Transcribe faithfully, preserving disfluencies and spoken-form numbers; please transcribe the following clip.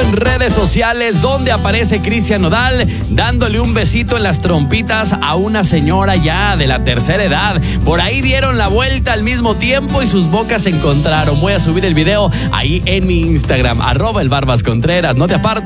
en redes sociales donde aparece Cristian Nodal dándole un besito en las trompitas a una señora ya de la tercera edad. Por ahí dieron la vuelta al mismo tiempo y sus bocas se encontraron. Voy a subir el video ahí en mi Instagram, arroba el Barbas Contreras. No te apartes.